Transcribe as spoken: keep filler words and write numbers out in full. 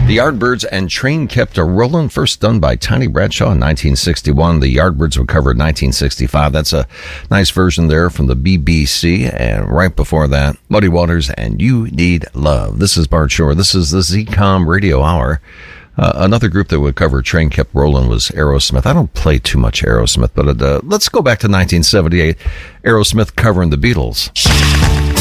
The Yardbirds and Train Kept a Rollin', first done by Tiny Bradshaw in nineteen sixty-one. The Yardbirds were covered in nineteen sixty-five. That's a nice version there from the B B C. And right before that, Muddy Waters and You Need Love. This is Bart Shore. This is the Z COM Radio Hour. Uh, another group that would cover Train Kept Rollin' was Aerosmith. I don't play too much Aerosmith, but uh, let's go back to nineteen seventy-eight. Aerosmith covering the Beatles.